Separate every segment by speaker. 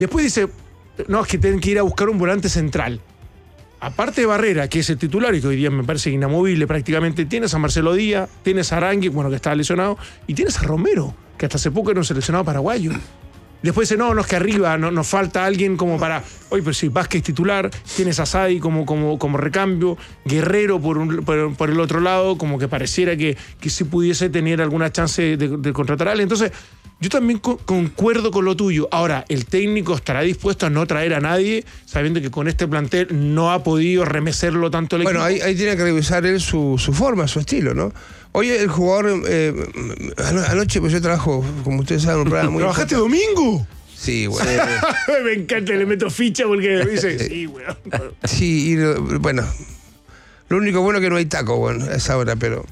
Speaker 1: Después dice, no, es que tienen que ir a buscar un volante central. Aparte de Barrera, que es el titular y que hoy día me parece inamovible prácticamente, tienes a Marcelo Díaz, tienes a Arangui, bueno, que estaba lesionado, y tienes a Romero, que hasta hace poco era un seleccionado paraguayo. Después dice, no, es que arriba nos falta alguien como para... Oye, pero si Vázquez titular, tienes a Sadi como recambio, Guerrero por el otro lado, como que pareciera que sí pudiese tener alguna chance de contratar a alguien. Entonces, yo también concuerdo con lo tuyo. Ahora, el técnico estará dispuesto a no traer a nadie, sabiendo que con este plantel no ha podido remecerlo tanto el equipo.
Speaker 2: Bueno, ahí tiene que revisar él su forma, su estilo, ¿no? Hoy el jugador, anoche, pues yo trabajo, como ustedes saben, un programa muy...
Speaker 1: ¿Trabajaste domingo?
Speaker 2: Sí, güey.
Speaker 1: Me encanta, le meto ficha porque dice, sí, güey.
Speaker 2: Sí, y bueno, lo único bueno es que no hay taco, bueno, a esa hora, pero...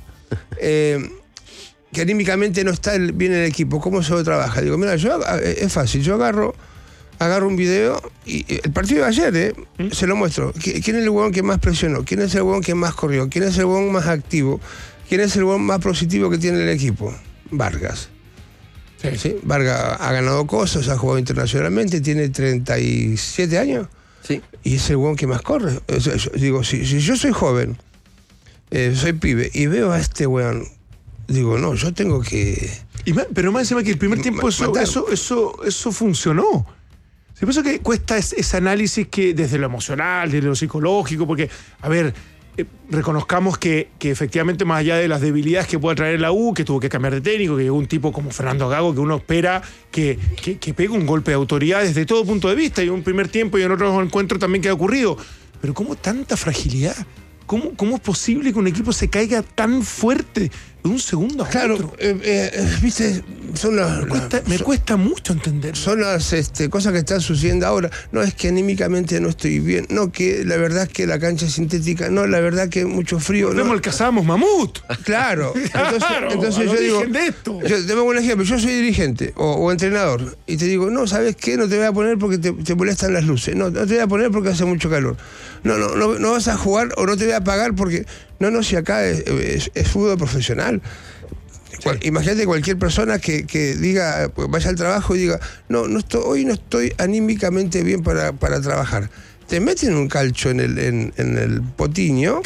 Speaker 2: que anímicamente no está bien el equipo. ¿Cómo se lo trabaja? Digo, mira, es fácil, yo agarro un video y el partido de ayer, se lo muestro. ¿Quién es el huevón que más presionó? ¿Quién es el huevón que más corrió? ¿Quién es el huevón más activo? ¿Quién es el huevón más positivo que tiene el equipo? Vargas. ¿Sí? Vargas ha ganado cosas, ha jugado internacionalmente, tiene 37 años.
Speaker 3: Sí.
Speaker 2: Y es el huevón que más corre. Digo, si yo soy joven, soy pibe, y veo a este huevón, digo, no, yo tengo que...
Speaker 1: Pero más encima que el primer tiempo eso funcionó. Se piensa que cuesta ese análisis que desde lo emocional, desde lo psicológico, porque, a ver, reconozcamos que efectivamente, más allá de las debilidades que pueda traer la U, que tuvo que cambiar de técnico, que llegó un tipo como Fernando Gago, que uno espera que pegue un golpe de autoridad desde todo punto de vista, y en un primer tiempo y en otros encuentros también que ha ocurrido. Pero ¿cómo tanta fragilidad? ¿Cómo es posible que un equipo se caiga tan fuerte de un segundo a otro?
Speaker 2: Claro, viste,
Speaker 1: me cuesta mucho entender.
Speaker 2: Son las cosas que están sucediendo ahora. No es que anímicamente no estoy bien, no, que la verdad es que la cancha es sintética, no, la verdad que mucho frío.
Speaker 1: Vemos el cazamos mamut.
Speaker 2: Claro. Entonces yo digo, yo te pongo un ejemplo, yo soy dirigente o entrenador y te digo, no, ¿sabes qué? No te voy a poner porque te molestan las luces. No te voy a poner porque hace mucho calor. No vas a jugar o no te voy a pagar porque... No, si acá es fútbol profesional. Sí. Imagínate cualquier persona que diga, vaya al trabajo y diga, hoy no estoy anímicamente bien para trabajar. Te meten un calcho en el potiño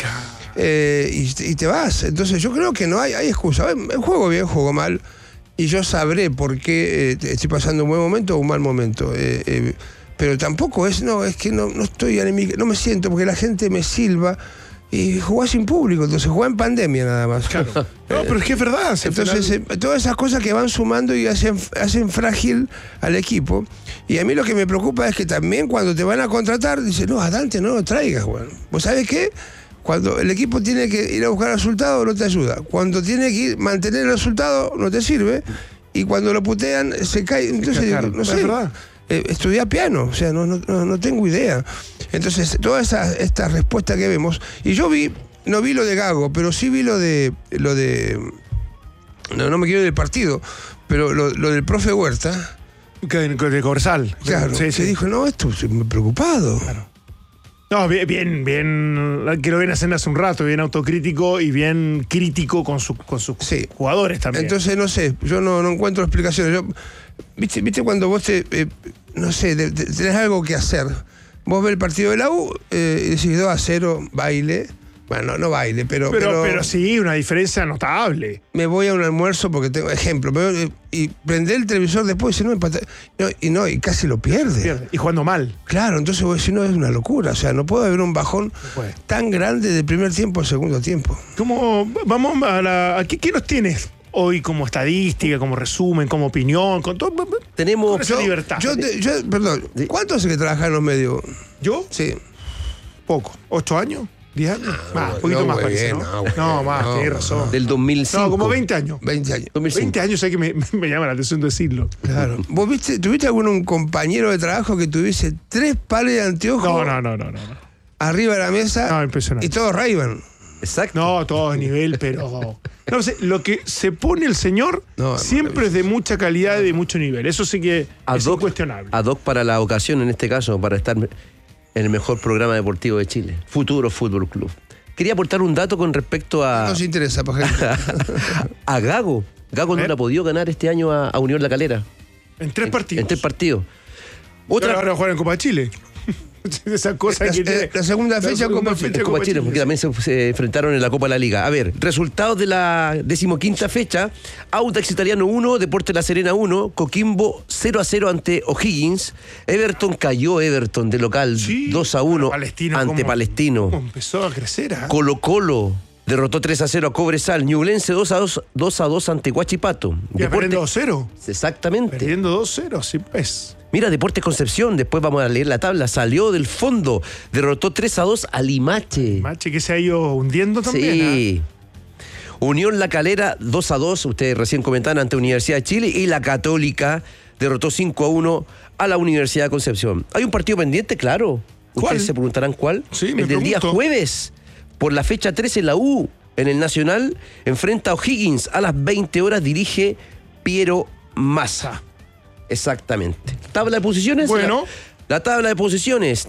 Speaker 2: y te vas. Entonces yo creo que no hay excusa. Juego bien, juego mal, y yo sabré por qué estoy pasando un buen momento o un mal momento. Pero tampoco es que no estoy anímica, no me siento porque la gente me silba. Y jugás sin público, entonces jugás en pandemia nada más.
Speaker 1: Claro. No, pero es que es verdad.
Speaker 2: Entonces, todas esas cosas que van sumando y hacen frágil al equipo. Y a mí lo que me preocupa es que también cuando te van a contratar, dicen, no, a Dante no lo traigas, bueno. ¿Vos sabés qué? Cuando el equipo tiene que ir a buscar resultados, no te ayuda. Cuando tiene que mantener el resultado, no te sirve. Y cuando lo putean, se cae. Entonces,
Speaker 1: claro,
Speaker 2: no sé.
Speaker 1: Es verdad.
Speaker 2: Estudiar piano, o sea, no tengo idea. Entonces, todas estas respuestas que vemos, y yo no vi lo de Gago, pero sí vi lo de no me quiero ir del partido, pero lo del profe Huerta.
Speaker 1: De Corsal.
Speaker 2: Claro, se dijo, no, esto estoy muy preocupado. Claro.
Speaker 1: No, bien, que lo viene haciendo hace un rato, bien autocrítico y bien crítico con sus jugadores también.
Speaker 2: Entonces, no sé, yo no encuentro explicaciones. ¿Viste cuando vos no sé, tenés algo que hacer? Vos ves el partido de la U y decís 2-0, baile. Bueno, no baile, pero
Speaker 1: sí, una diferencia notable.
Speaker 2: Me voy a un almuerzo porque tengo ejemplo. Y prendé el televisor después y casi lo pierde. Y
Speaker 1: jugando mal.
Speaker 2: Claro, entonces vos decís, no, es una locura. O sea, no puede haber un bajón tan grande del primer tiempo al segundo tiempo.
Speaker 1: Vamos a ¿qué nos tienes hoy como estadística, como resumen, como opinión, con todo?
Speaker 3: Tenemos
Speaker 1: esa libertad.
Speaker 2: Perdón, ¿cuánto hace que trabajás en los medios?
Speaker 1: ¿Yo?
Speaker 2: Sí.
Speaker 1: Poco. ¿8 años? ¿10 años? Un poquito más parece, ¿no? Más, tienes razón.
Speaker 3: Del 2005.
Speaker 1: No, como 20 años.
Speaker 2: 20 años.
Speaker 1: 20 años, sé que me llama la atención decirlo.
Speaker 2: Claro. ¿Vos tuviste algún compañero de trabajo que tuviese 3 pares de anteojos?
Speaker 1: No.
Speaker 2: Arriba de la mesa.
Speaker 1: No, impresionante.
Speaker 2: Y todos Ray-Ban.
Speaker 3: Exacto.
Speaker 1: No, todo a nivel, pero... No sé, lo que se pone el señor siempre es de mucha calidad y de mucho nivel. Eso sí que es incuestionable.
Speaker 3: Ad hoc para la ocasión, en este caso, para estar en el mejor programa deportivo de Chile, Futuro Fútbol Club. Quería aportar un dato con respecto a...
Speaker 2: No nos interesa, por ejemplo.
Speaker 3: A Gago. Gago no la ha podido ganar este año a Unión La Calera.
Speaker 1: En 3 partidos.
Speaker 3: En 3 partidos.
Speaker 1: Ahora van a jugar en Copa Chile. Esa cosa que
Speaker 2: la segunda fecha Copa
Speaker 3: Chile, porque también se enfrentaron en la Copa de la Liga. A ver, resultados de la 15ª fecha: Audax Italiano 1, Deportes La Serena 1, Coquimbo 0-0 ante O'Higgins, Everton cayó de local 2-1 ante Palestino.
Speaker 1: ¿Cómo empezó a crecer?
Speaker 3: Colo-Colo derrotó 3-0 a Cobresal, Ñublense 2-2 ante Huachipato.
Speaker 1: Perdiendo 2-0.
Speaker 3: Exactamente.
Speaker 1: Perdiendo 2-0, sí pues.
Speaker 3: Mira, Deportes Concepción, después vamos a leer la tabla, salió del fondo, derrotó 3-2 a Limache.
Speaker 1: Limache que se ha ido hundiendo también.
Speaker 3: Sí. Unión La Calera 2-2, ustedes recién comentaban, ante Universidad de Chile, y la Católica derrotó 5-1 a la Universidad de Concepción. Hay un partido pendiente, claro.
Speaker 1: ¿Cuál?
Speaker 3: Ustedes se preguntarán cuál.
Speaker 1: Sí,
Speaker 3: el del día jueves, por la fecha 13, la U en el Nacional enfrenta a O'Higgins. A las 20 horas dirige Piero Massa. Exactamente. ¿Tabla de posiciones?
Speaker 1: Bueno.
Speaker 3: La tabla de posiciones.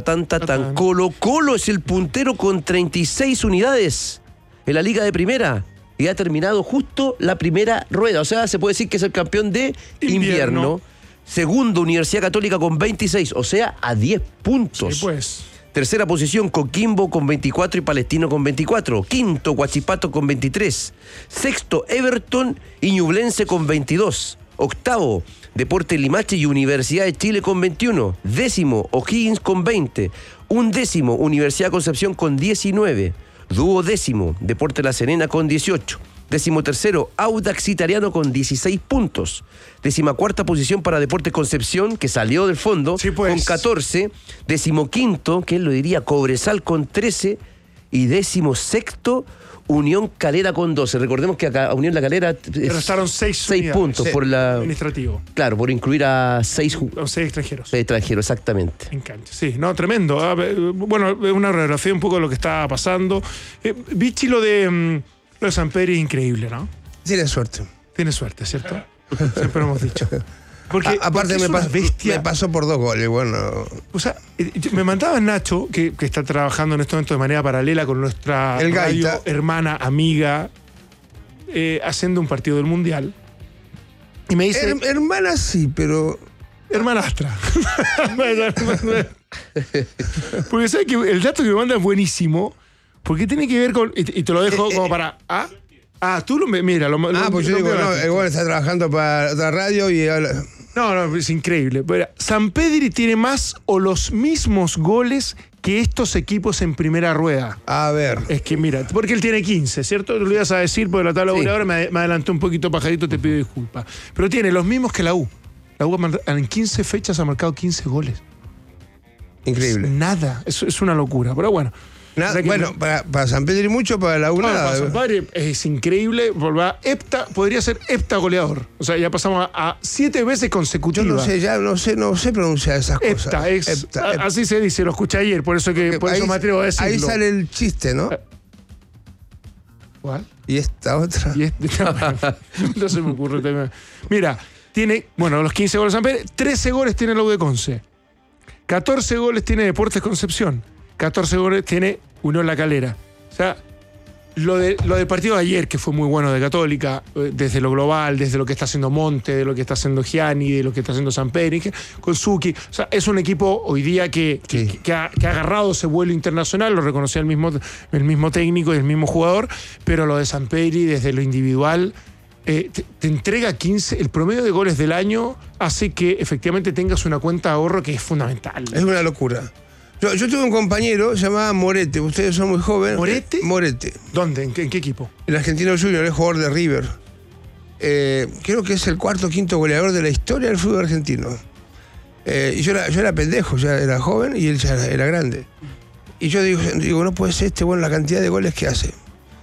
Speaker 3: Colo-Colo es el puntero con 36 unidades en la Liga de Primera. Y ha terminado justo la primera rueda. O sea, se puede decir que es el campeón de invierno. Segundo, Universidad Católica con 26. O sea, a 10 puntos.
Speaker 1: Sí, pues.
Speaker 3: Tercera posición, Coquimbo con 24 y Palestino con 24. Quinto, Huachipato con 23. Sexto, Everton y Ñublense con 22. Octavo, Deportes Limache y Universidad de Chile con 21. Décimo, O'Higgins con 20. Undécimo, Universidad Concepción con 19. Duodécimo, Deportes La Serena con 18. 13º, Audax Italiano con 16 puntos. 14ª posición para Deportes Concepción, que salió del fondo,
Speaker 1: sí, pues,
Speaker 3: con 14. 15º, que él lo diría, Cobresal con 13. Y 16º, Unión Calera con 12. Recordemos que acá a Unión La Calera
Speaker 1: restaron 6
Speaker 3: puntos por la
Speaker 1: administrativo.
Speaker 3: Claro, por incluir a 6
Speaker 1: extranjeros.
Speaker 3: 6 extranjeros, exactamente.
Speaker 1: En cancha. Sí, no, tremendo. Bueno, es una radiografía un poco de lo que está pasando. Vichy, lo de San Pedro es increíble, ¿no?
Speaker 2: Tiene suerte.
Speaker 1: Tiene suerte, ¿cierto? Siempre lo hemos dicho.
Speaker 2: Porque me pasó por 2 goles, bueno.
Speaker 1: O sea, me mandaba Nacho, que está trabajando en este momento de manera paralela con nuestra radio hermana, amiga, haciendo un partido del Mundial. Y me dice...
Speaker 2: hermana sí, pero...
Speaker 1: Hermanastra. Porque sabes que el dato que me manda es buenísimo, porque tiene que ver con... Y te lo dejo como para... tú lo... Mira,
Speaker 2: pues yo digo, no, igual está trabajando para otra radio y habla...
Speaker 1: No, es increíble. San Pedri tiene más o los mismos goles que estos equipos en primera rueda.
Speaker 2: A ver.
Speaker 1: Es que mira, porque él tiene 15, ¿cierto? Lo ibas a decir porque la tabla goleadora me adelanté un poquito, pajarito, te pido disculpas. Pero tiene los mismos que la U. La U en 15 fechas ha marcado 15 goles.
Speaker 2: Increíble.
Speaker 1: Nada, es una locura. Pero bueno.
Speaker 2: Bueno, para San Pedro y mucho, para la U nada.
Speaker 1: Para San Pedro es increíble. Podría ser hepta goleador. O sea, ya pasamos a 7 veces consecutivas.
Speaker 2: Yo no sé pronunciar esas cosas.
Speaker 1: Hepta. Así se dice, lo escuché ayer, por eso me atrevo a decirlo.
Speaker 2: Ahí sale el chiste, ¿no?
Speaker 1: ¿Cuál?
Speaker 2: Y esta otra.
Speaker 1: No se me ocurre. Mira, tiene, los 15 goles San Pedro, 13 goles tiene la U de Conce. 14 goles tiene Deportes Concepción. 14 goles tiene Unión La Calera. O sea, lo del partido de ayer, que fue muy bueno de Católica, desde lo global, desde lo que está haciendo Monte, de lo que está haciendo Gianni, de lo que está haciendo San Pedro, con Suki. O sea, es un equipo hoy día que ha agarrado ese vuelo internacional, lo reconocía el mismo técnico y el mismo jugador, pero lo de San Pedro, desde lo individual, te entrega 15, el promedio de goles del año hace que efectivamente tengas una cuenta de ahorro que es fundamental.
Speaker 2: Es una locura. Yo tuve un compañero llamado Morete, ustedes son muy jóvenes.
Speaker 1: ¿Morete?
Speaker 2: Morete.
Speaker 1: ¿Dónde? ¿En qué equipo?
Speaker 2: El Argentino Junior, es jugador de River. Creo que es el 4º o 5º goleador de la historia del fútbol argentino. Y yo era pendejo, ya era joven y él ya era grande. Y yo digo, no puede ser la cantidad de goles que hace.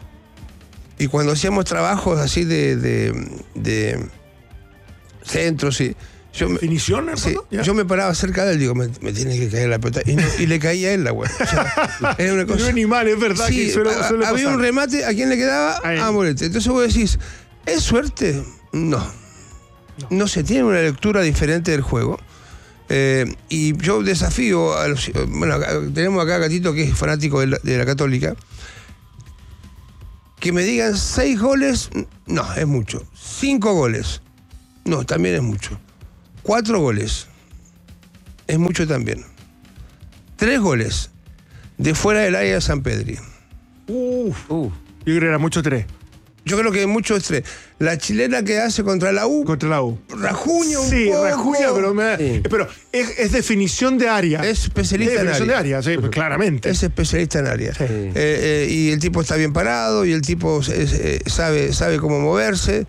Speaker 2: Y cuando hacíamos trabajos así de centros y...
Speaker 1: ¿Definición,
Speaker 2: sí, yo me paraba cerca de él, digo, me tiene que caer la pelota. Y le caía a él la güey. O sea, era una cosa.
Speaker 1: No es animal, es verdad,
Speaker 2: sí,
Speaker 1: que suele
Speaker 2: había
Speaker 1: pasar.
Speaker 2: Un remate, ¿a quién le quedaba? A Morete. Entonces vos decís, ¿es suerte? No se tiene una lectura diferente del juego. Y yo desafío a los... tenemos acá a Gatito, que es fanático de la Católica. Que me digan 6 goles, no, es mucho. 5 goles, no, también es mucho. 4 goles. es mucho también. 3 goles de fuera del área de San Pedri.
Speaker 1: Yo creo que era mucho 3.
Speaker 2: Yo creo que mucho es 3. La chilena que hace contra la U.
Speaker 1: Contra la U.
Speaker 2: Rajuña un
Speaker 1: Sí,
Speaker 2: poco.
Speaker 1: rajuña, pero es definición de área.
Speaker 2: Es especialista en área.
Speaker 1: Definición de área, sí, pues, claramente.
Speaker 2: Es especialista en área.
Speaker 1: Sí.
Speaker 2: Y el tipo está bien parado, y el tipo sabe cómo moverse.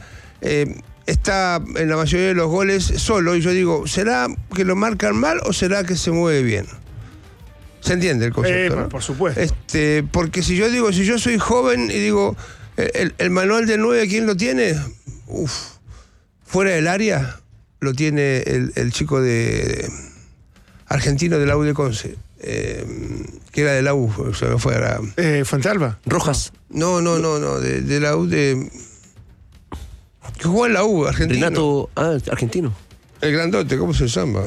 Speaker 2: Está en la mayoría de los goles solo, y yo digo, ¿será que lo marcan mal o será que se mueve bien? ¿Se entiende el concepto? ¿no?
Speaker 1: Por supuesto.
Speaker 2: Porque si yo soy joven y digo, el manual del 9, ¿quién lo tiene? Fuera del área lo tiene el chico argentino de la U de Conce, que era de la U, se me fue a
Speaker 1: Fuentealba.
Speaker 3: Rojas.
Speaker 2: No, de la U que jugó en la U, argentino.
Speaker 3: Renato, argentino.
Speaker 2: El grandote, ¿cómo se llama?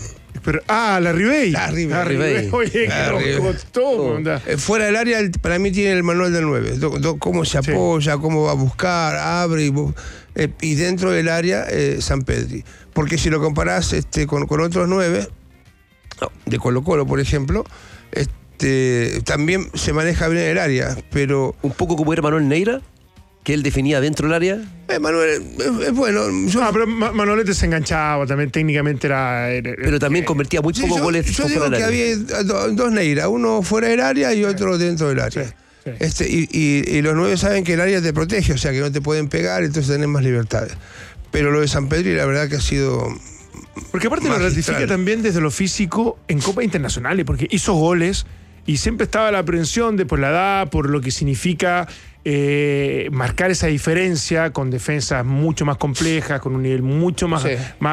Speaker 1: La Ribey.
Speaker 2: La
Speaker 3: Ribey.
Speaker 1: Oye, que nos costó.
Speaker 2: Fuera del área, para mí tiene el manual del 9. Cómo se apoya, cómo va a buscar, abre. Y dentro del área, San Pedri. Porque si lo comparás con otros 9, de Colo-Colo, por ejemplo, también se maneja bien el área, pero...
Speaker 3: Un poco como era Manuel Neira, que él definía dentro del área.
Speaker 2: Manuel es bueno.
Speaker 1: Pero Manolete se enganchaba, también técnicamente era
Speaker 3: pero también convertía muy pocos goles.
Speaker 2: Yo digo que había 2 Neira, uno fuera del área y otro dentro del área. Sí. Y los 9 saben que el área te protege, o sea que no te pueden pegar, entonces tenés más libertades. Pero lo de San Pedro, la verdad que ha sido...
Speaker 1: Porque aparte lo ratifica también desde lo físico en Copas Internacionales, porque hizo goles y siempre estaba la aprensión de por la edad, por lo que significa marcar esa diferencia con defensas mucho más complejas, con un nivel mucho más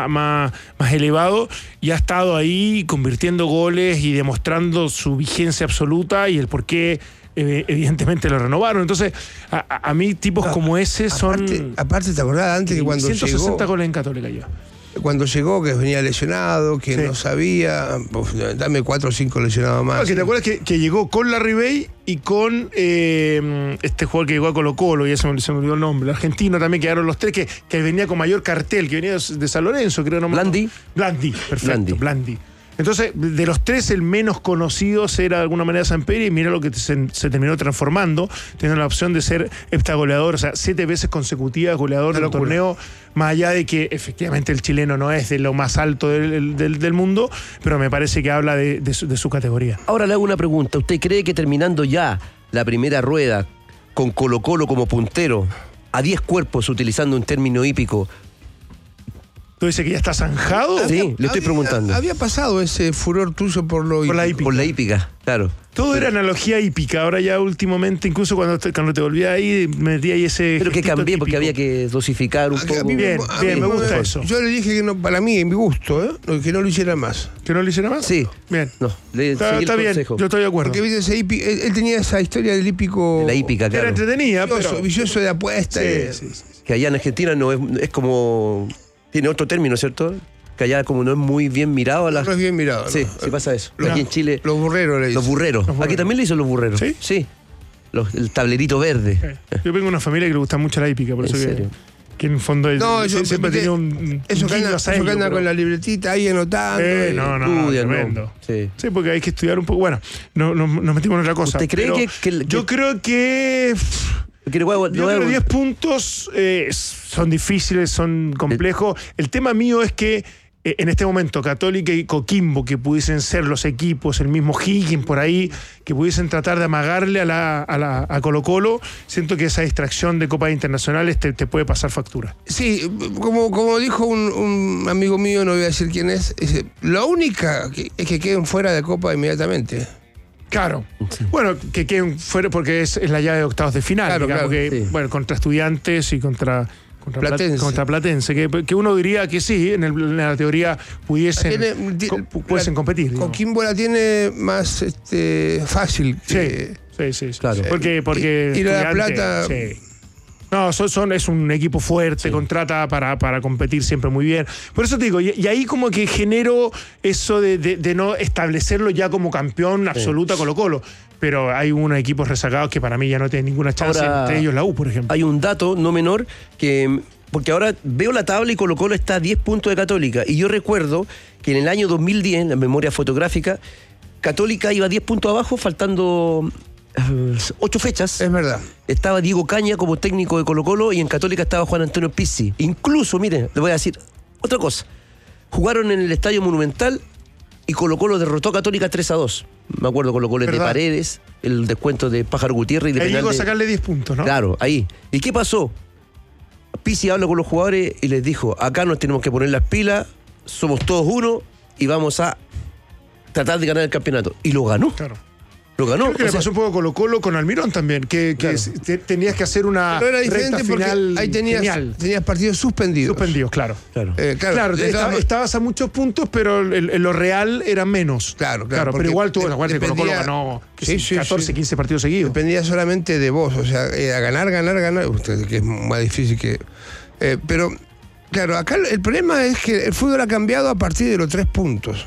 Speaker 1: elevado, y ha estado ahí convirtiendo goles y demostrando su vigencia absoluta y el por qué evidentemente lo renovaron. Entonces, a mí tipos como ese son...
Speaker 2: Aparte, ¿te acordás antes que cuando
Speaker 1: 160
Speaker 2: llegó,
Speaker 1: goles en Católica yo?
Speaker 2: Cuando llegó, que venía lesionado, que no sabía, dame 4 o 5 lesionados más.
Speaker 1: ¿Te acuerdas que llegó con la Ribey y con este jugador que llegó a Colo-Colo, y se me olvidó el nombre, el argentino también, quedaron los 3, que venía con mayor cartel, que venía de San Lorenzo, creo.
Speaker 3: Blandi,
Speaker 1: perfecto, Blandi. Entonces, de los 3, el menos conocido era de alguna manera San Pedro, y mira lo que se terminó transformando, teniendo la opción de ser heptagoleador, o sea, 7 veces consecutivas goleador del torneo, más allá de que efectivamente el chileno no es de lo más alto del mundo, pero me parece que habla de su categoría.
Speaker 3: Ahora le hago una pregunta. ¿Usted cree que terminando ya la primera rueda con Colo-Colo como puntero, a 10 cuerpos, utilizando un término hípico,
Speaker 1: ¿Tú dices que ya está zanjado?
Speaker 3: Sí, le estoy preguntando.
Speaker 2: Había pasado ese furor tuyo por la hípica.
Speaker 3: Por la hípica, claro.
Speaker 1: Todo era analogía hípica. Ahora ya últimamente, incluso cuando te volví ahí, metí ahí ese...
Speaker 3: Pero que cambié,
Speaker 1: típico.
Speaker 3: porque había que dosificar un poco.
Speaker 1: Bien, me gusta eso.
Speaker 2: Yo le dije que no, para mí, en mi gusto, que no lo hiciera más.
Speaker 1: ¿Que no lo hiciera más?
Speaker 3: Sí.
Speaker 1: Bien.
Speaker 3: No,
Speaker 1: está bien, yo estoy de acuerdo.
Speaker 2: Porque viste, él tenía esa historia del hípico...
Speaker 3: La hípica, claro.
Speaker 1: Era entretenida, pero...
Speaker 2: Vicioso de apuesta.
Speaker 1: Sí.
Speaker 3: Que allá en Argentina no es como... Tiene otro término, ¿cierto? Que allá como no es muy bien mirado a las...
Speaker 2: No es bien mirado.
Speaker 3: Sí,
Speaker 2: ¿no?
Speaker 3: sí pasa eso. Aquí en Chile...
Speaker 2: Los burreros le dicen.
Speaker 3: Los burreros. Aquí también le dicen los burreros.
Speaker 1: ¿Sí?
Speaker 3: Sí. El tablerito verde.
Speaker 1: Yo vengo de una familia que le gusta mucho la hípica, por eso que en el fondo siempre tenía un
Speaker 2: eso que anda con la libretita ahí anotando.
Speaker 1: Tremendo. Sí, porque hay que estudiar un poco. Bueno, nos metimos en otra cosa.
Speaker 3: ¿Usted cree
Speaker 1: yo creo que... Yo creo que 10 puntos son difíciles, son complejos. El tema mío es que en este momento Católica y Coquimbo, que pudiesen ser los equipos, el mismo Higgins por ahí, que pudiesen tratar de amagarle a Colo-Colo, siento que esa distracción de Copas Internacionales te puede pasar factura.
Speaker 2: Sí, como dijo un amigo mío, no voy a decir quién es, la única es que queden fuera de Copa inmediatamente.
Speaker 1: Claro. Sí. Bueno, que queden fuera porque es la llave de octavos de final.
Speaker 2: Claro,
Speaker 1: digamos,
Speaker 2: claro.
Speaker 1: Bueno, contra Estudiantes y contra Platense. Que uno diría que sí, en la teoría pudiesen competir.
Speaker 2: Coquimbo la tiene más fácil.
Speaker 1: Sí.
Speaker 3: Claro.
Speaker 1: Porque
Speaker 2: y La Plata...
Speaker 1: Sí. No, es un equipo fuerte, contrata para competir siempre muy bien. Por eso te digo, y ahí como que genero eso de no establecerlo ya como campeón absoluto a Colo-Colo. Pero hay unos equipos rezagados que para mí ya no tienen ninguna chance, entre ellos la U, por ejemplo.
Speaker 3: Hay un dato no menor que porque ahora veo la tabla y Colo-Colo está a 10 puntos de Católica. Y yo recuerdo que en el año 2010, en la memoria fotográfica, Católica iba 10 puntos abajo, faltando 8 fechas.
Speaker 2: Es verdad.
Speaker 3: Estaba Diego Caña como técnico de Colo-Colo y en Católica estaba Juan Antonio Pizzi. Incluso, mire, le voy a decir otra cosa. Jugaron en el Estadio Monumental y Colo-Colo derrotó a Católica 3-2. Me acuerdo con los goles de Paredes, el descuento de Pájaro Gutiérrez y de
Speaker 1: ahí
Speaker 3: penal
Speaker 1: llegó a sacarle 10 puntos, ¿no?
Speaker 3: Claro, ahí. ¿Y qué pasó? Pizzi habló con los jugadores y les dijo, acá nos tenemos que poner las pilas, somos todos uno y vamos a tratar de ganar el campeonato. Y lo ganó.
Speaker 1: Claro.
Speaker 3: Lo ganó.
Speaker 1: Creo que le pasó un poco Colo-Colo con Almirón también, que claro, tenías que hacer una
Speaker 2: pero era diferente
Speaker 1: recta final
Speaker 2: ahí tenías partidos suspendidos.
Speaker 1: Suspendidos, claro. Claro, estabas a muchos puntos, pero lo real era menos.
Speaker 2: Claro.
Speaker 1: Pero igual tú, acuérdate, Colo-Colo ganó 14, 15 partidos seguidos.
Speaker 2: Dependía solamente de vos, o sea, ganar, que es más difícil que... pero, claro, acá el problema es que el fútbol ha cambiado a partir de los 3 puntos.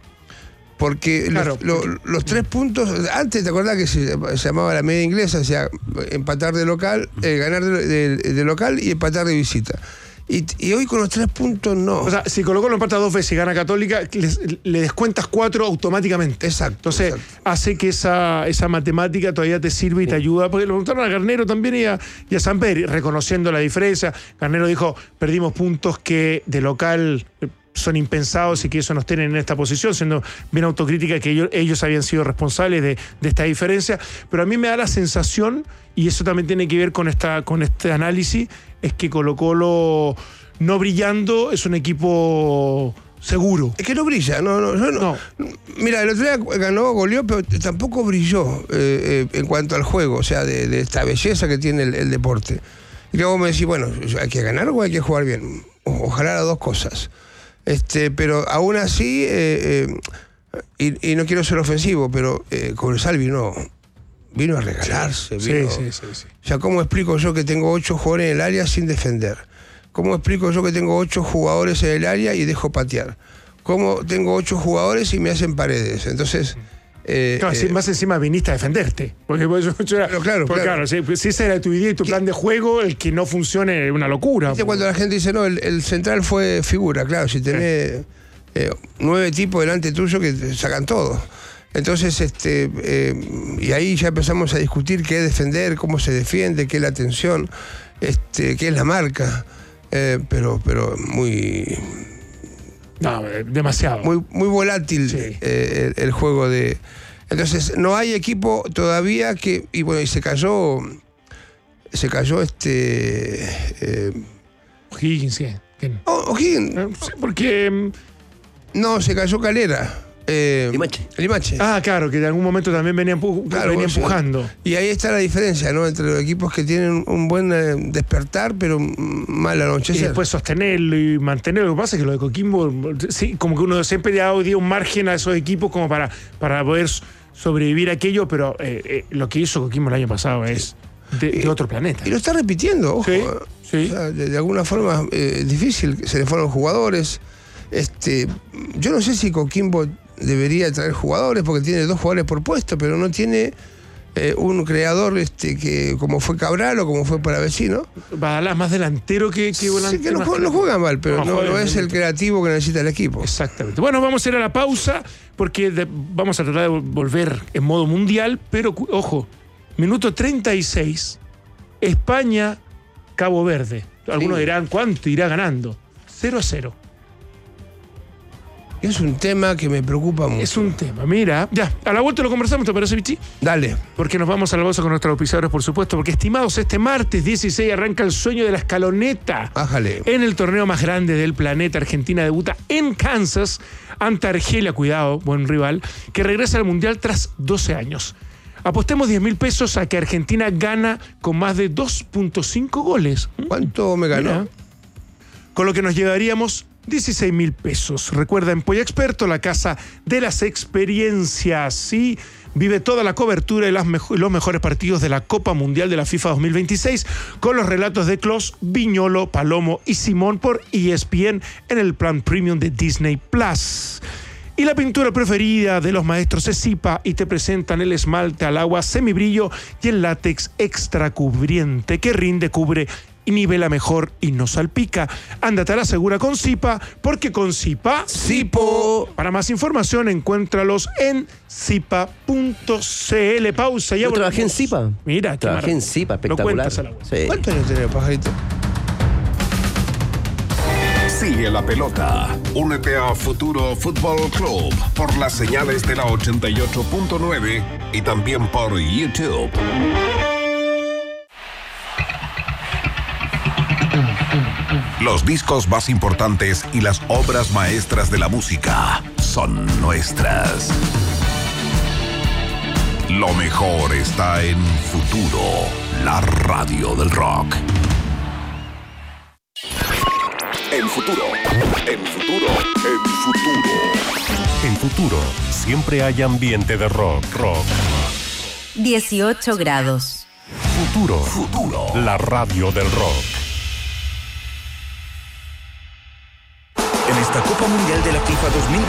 Speaker 2: Porque claro, los 3 puntos, antes te acordás que se llamaba la media inglesa, o sea, empatar de local, ganar de local y empatar de visita. Y hoy con los 3 puntos no.
Speaker 1: O sea, si Colo-Colo empata 2 veces y gana Católica, le descuentas 4 automáticamente.
Speaker 2: Exacto.
Speaker 1: Entonces hace que esa matemática todavía te sirve y te ayuda. Porque lo preguntaron a Garnero también y a Samperi, reconociendo la diferencia. Garnero dijo, perdimos puntos que de local son impensados y que eso nos tienen en esta posición, siendo bien autocrítica que ellos habían sido responsables de esta diferencia. Pero a mí me da la sensación, y eso también tiene que ver con este análisis, es que Colo-Colo, no brillando, es un equipo seguro.
Speaker 2: Es que no brilla, no. Mira, el otro día ganó, goleó, pero tampoco brilló en cuanto al juego, o sea, de esta belleza que tiene el deporte. Y luego me decís, bueno, ¿hay que ganar o hay que jugar bien? Ojalá las dos cosas. Pero aún así, y no quiero ser ofensivo, pero Cobresal vino a regalarse.
Speaker 1: Sí.
Speaker 2: O sea, ¿cómo explico yo que tengo 8 jugadores en el área sin defender? ¿Cómo explico yo que tengo 8 jugadores en el área y dejo patear? ¿Cómo tengo 8 jugadores y me hacen paredes? Entonces...
Speaker 1: claro, más encima viniste a defenderte. Porque claro, si esa era tu idea y tu plan de juego, el que no funcione es una locura.
Speaker 2: Cuando la gente dice, no, el central fue figura, claro, si tenés 9 tipos delante tuyo que te sacan todo. Entonces, y ahí ya empezamos a discutir qué es defender, cómo se defiende, qué es la tensión, qué es la marca, pero muy...
Speaker 1: No, demasiado.
Speaker 2: Muy volátil el juego de... Entonces, no hay equipo todavía que... Y bueno, y se cayó
Speaker 1: O'Higgins, ¿sí?
Speaker 2: O'Higgins.
Speaker 1: Sí, porque...
Speaker 2: No, se cayó Calera.
Speaker 3: Limache.
Speaker 1: Ah, claro, que en algún momento también venía empujando.
Speaker 2: Y ahí está la diferencia, ¿no? Entre los equipos que tienen un buen despertar, pero mal anochecer.
Speaker 1: Y después sostenerlo y mantenerlo. Lo que pasa es que lo de Coquimbo, sí, como que uno siempre dio un margen a esos equipos como para poder sobrevivir a aquello, pero lo que hizo Coquimbo el año pasado es de otro planeta.
Speaker 2: Y lo está repitiendo, ojo.
Speaker 1: Sí.
Speaker 2: O sea, de alguna forma difícil, se le fueron los jugadores. Yo no sé si Coquimbo debería traer jugadores porque tiene 2 jugadores por puesto, pero no tiene un creador que como fue Cabral o como fue Palavecino.
Speaker 1: Badalá más delantero que volante.
Speaker 2: Sí, que no juega mal, pero no es el creativo que necesita el equipo.
Speaker 1: Exactamente. Bueno, vamos a ir a la pausa porque vamos a tratar de volver en modo mundial, pero ojo, minuto 36, España, Cabo Verde. Algunos dirán, ¿cuánto irá ganando? 0-0.
Speaker 2: Es un tema que me preocupa mucho.
Speaker 1: Es un tema, mira. Ya, a la vuelta lo conversamos, ¿te parece, Vichy?
Speaker 2: Dale.
Speaker 1: Porque nos vamos a la pausa con nuestros auspiciadores, por supuesto. Porque, estimados, este martes 16 arranca el sueño de la escaloneta.
Speaker 2: Ájale.
Speaker 1: En el torneo más grande del planeta. Argentina debuta en Kansas ante Argelia, cuidado, buen rival, que regresa al Mundial tras 12 años. Apostemos 10.000 pesos a que Argentina gana con más de 2.5 goles.
Speaker 2: ¿Cuánto me ganó?
Speaker 1: Mira, con lo que nos llevaríamos 16.000 pesos. Recuerda, en Polla Experto, la casa de las experiencias. Sí, vive toda la cobertura y los mejores partidos de la Copa Mundial de la FIFA 2026 con los relatos de Klos, Viñolo, Palomo y Simón por ESPN en el plan premium de Disney Plus. Y la pintura preferida de los maestros es Zipa y te presentan el esmalte al agua semibrillo y el látex extra cubriente que rinde, cubre y nivela mejor y no salpica. Ándate a la segura con Zipa, porque con Zipa,
Speaker 3: Zipo.
Speaker 1: Para más información, encuéntralos en zipa.cl. Pausa.
Speaker 3: Yo trabajé en Zipa.
Speaker 1: Mira,
Speaker 3: trabajé en Zipa, espectacular.
Speaker 2: Sí. ¿Cuántos años tenés, pajarito?
Speaker 4: Sigue la pelota. Únete a Futuro Fútbol Club por las señales de la 88.9 y también por YouTube. Los discos más importantes y las obras maestras de la música son nuestras. Lo mejor está en Futuro, la radio del rock. En Futuro, en Futuro, en Futuro.
Speaker 5: En Futuro, siempre hay ambiente de rock.
Speaker 6: 18 grados.
Speaker 5: Futuro, la radio del rock.
Speaker 7: En esta Copa Mundial de la FIFA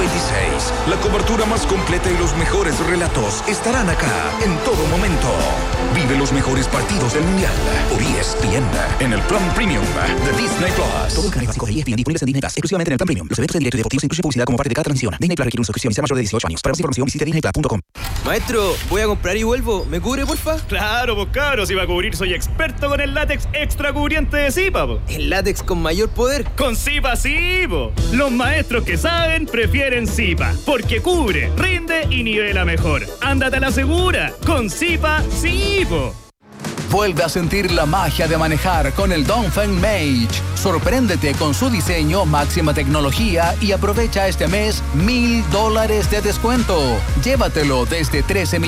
Speaker 7: 2026, la cobertura más completa y los mejores relatos estarán acá en todo momento. Vive los mejores partidos del Mundial por ESPN en el Plan Premium de Disney Plus.
Speaker 8: Todos los canales básicos de ESPN disponibles en Disney Plus, exclusivamente en el Plan Premium. Los eventos en directo y deportivos incluyen publicidad como parte de cada transmisión. Disney Plus requiere una suscripción y sea mayor de 18 años. Para más información visite disneyplus.com.
Speaker 9: Maestro, voy a comprar y vuelvo. ¿Me cubre, porfa?
Speaker 10: Claro, pues cabros, si va a cubrir soy experto con el látex extra cubriente de Zipa, po.
Speaker 9: ¿El látex con mayor poder?
Speaker 10: Con Zipa sí, po. Los maestros que saben prefieren Zipa, porque cubre, rinde y nivela mejor. Ándate a la segura, con Zipa sí, po.
Speaker 11: Vuelve a sentir la magia de manejar con el Dongfeng Mage. Sorpréndete con su diseño, máxima tecnología y aprovecha este mes $1,000 de descuento. Llévatelo desde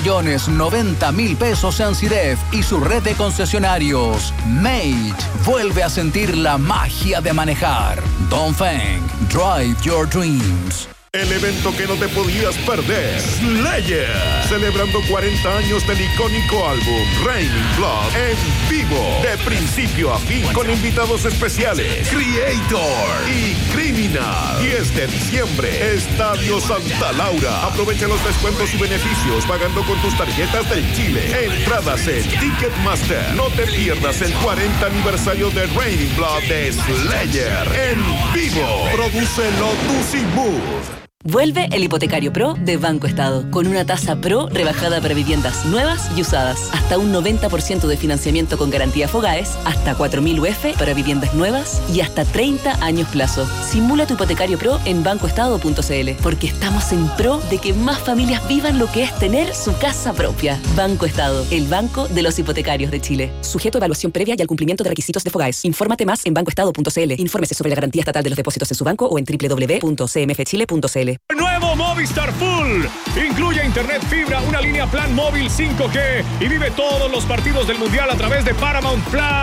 Speaker 11: 13,090,000 pesos en CIDEF y su red de concesionarios. Mage, vuelve a sentir la magia de manejar. Dongfeng, drive your dreams.
Speaker 12: El evento que no te podías perder, Slayer, celebrando 40 años del icónico álbum Raining Blood en vivo, de principio a fin, con invitados especiales, Creator y Criminal. 10 de diciembre, Estadio Santa Laura. Aprovecha los descuentos y beneficios pagando con tus tarjetas del Chile. Entradas en Ticketmaster. No te pierdas el 40 aniversario de Raining Blood de Slayer en vivo. Produce Lotus y Mood.
Speaker 6: Vuelve el Hipotecario Pro de Banco Estado, con una tasa Pro rebajada para viviendas nuevas y usadas. Hasta un 90% de financiamiento con garantía Fogaes, hasta 4.000 UF para viviendas nuevas y hasta 30 años plazo. Simula tu Hipotecario Pro en bancoestado.cl, porque estamos en pro de que más familias vivan lo que es tener su casa propia. Banco Estado, el banco de los hipotecarios de Chile. Sujeto a evaluación previa y al cumplimiento de requisitos de Fogaes. Infórmate más en bancoestado.cl. Infórmese sobre la garantía estatal de los depósitos en su banco o en www.cmfchile.cl.
Speaker 10: Nuevo Movistar Full. Incluye internet fibra, una línea plan móvil 5G y vive todos los partidos del Mundial a través de Paramount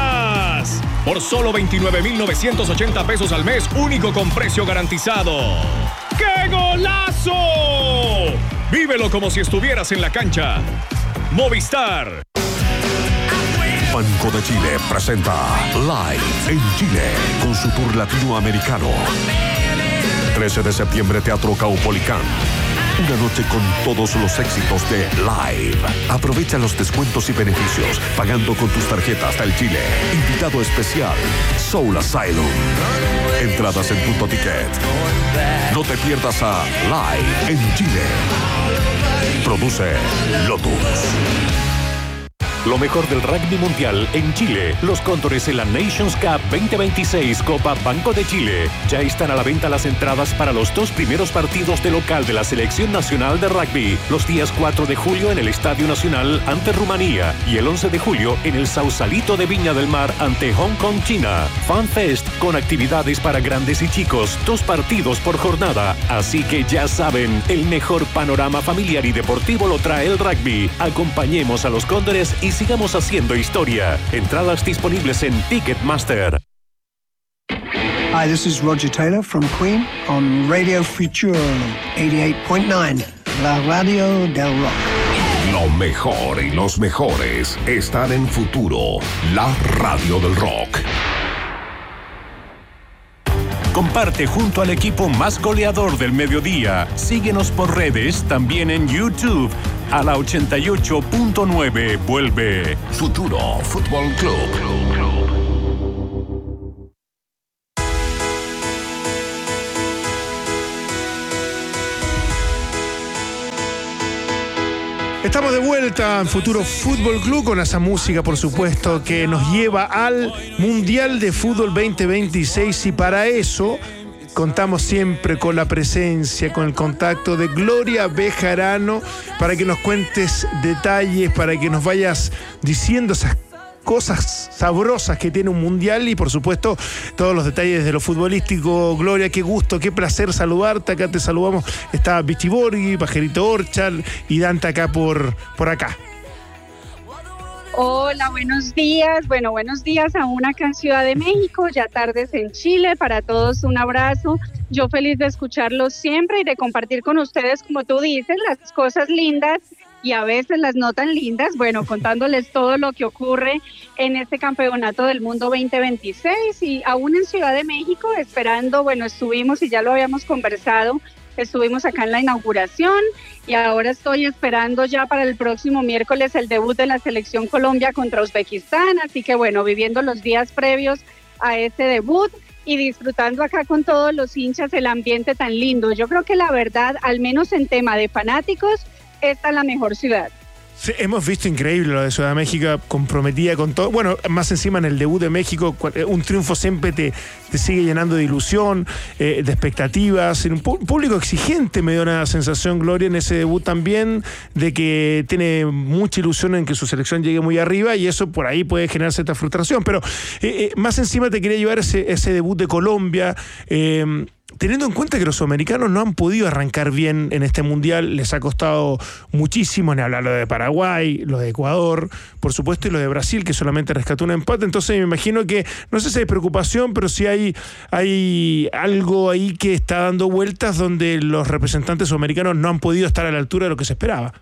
Speaker 10: Plus. Por solo 29,980 pesos al mes, único con precio garantizado. ¡Qué golazo! Vívelo como si estuvieras en la cancha. Movistar.
Speaker 4: Banco de Chile presenta Live en Chile con su tour latinoamericano. 13 de septiembre, Teatro Caupolicán. Una noche con todos los éxitos de Live. Aprovecha los descuentos y beneficios pagando con tus tarjetas del Chile. Invitado especial, Soul Asylum. Entradas en Punto Ticket. No te pierdas a Live en Chile. Produce Lotus.
Speaker 5: Lo mejor del rugby mundial en Chile. Los Cóndores en la Nations Cup 2026 Copa Banco de Chile. Ya están a la venta las entradas para los 2 primeros partidos de local de la Selección Nacional de Rugby. Los días 4 de julio en el Estadio Nacional ante Rumanía y el 11 de julio en el Sausalito de Viña del Mar ante Hong Kong, China. Fan Fest con actividades para grandes y chicos. 2 partidos por jornada. Así que ya saben, el mejor panorama familiar y deportivo lo trae el rugby. Acompañemos a los Cóndores y sigamos haciendo historia. Entradas disponibles en Ticketmaster.
Speaker 13: Hi, this is Roger Taylor from Queen on Radio Future 88.9, la radio del rock.
Speaker 4: Lo mejor y los mejores están en Futuro, la radio del rock.
Speaker 5: Comparte junto al equipo más goleador del mediodía. Síguenos por redes, también en YouTube. A la 88.9 vuelve
Speaker 4: Futuro Fútbol Club.
Speaker 1: Estamos de vuelta en Futuro Fútbol Club con esa música, por supuesto, que nos lleva al Mundial de Fútbol 2026 y para eso contamos siempre con la presencia, con el contacto de Gloria Bejarano para que nos cuentes detalles, para que nos vayas diciendo esas cosas sabrosas que tiene un mundial y por supuesto todos los detalles de lo futbolístico. Gloria, qué gusto, qué placer saludarte. Acá te saludamos. Está Vichy Borghi, Pajarito Orchard y Dante acá por acá.
Speaker 14: Hola, buenos días. Bueno, buenos días aún acá en Ciudad de México, ya tardes en Chile. Para todos un abrazo. Yo feliz de escucharlos siempre y de compartir con ustedes, como tú dices, las cosas lindas y a veces las no tan lindas, bueno, contándoles todo lo que ocurre en este Campeonato del Mundo 2026 y aún en Ciudad de México esperando, bueno, estuvimos y ya lo habíamos conversado, estuvimos acá en la inauguración y ahora estoy esperando ya para el próximo miércoles el debut de la Selección Colombia contra Uzbekistán, así que bueno, viviendo los días previos a ese debut y disfrutando acá con todos los hinchas el ambiente tan lindo. Yo creo que la verdad, al menos en tema de fanáticos, esta es la mejor ciudad.
Speaker 1: Sí, hemos visto increíble lo de Ciudad de México, comprometida con todo. Bueno, más encima en el debut de México, un triunfo siempre te sigue llenando de ilusión, de expectativas. Un público exigente, me dio una sensación, Gloria, en ese debut también, de que tiene mucha ilusión en que su selección llegue muy arriba y eso por ahí puede generar cierta frustración. Pero más encima te quería llevar ese debut de Colombia. Teniendo en cuenta que los sudamericanos no han podido arrancar bien en este mundial, les ha costado muchísimo, ni hablar lo de Paraguay, lo de Ecuador, por supuesto, y lo de Brasil, que solamente rescató un empate. Entonces me imagino que, no sé si hay preocupación, pero sí hay algo ahí que está dando vueltas donde los representantes sudamericanos no han podido estar a la altura de lo que se esperaba.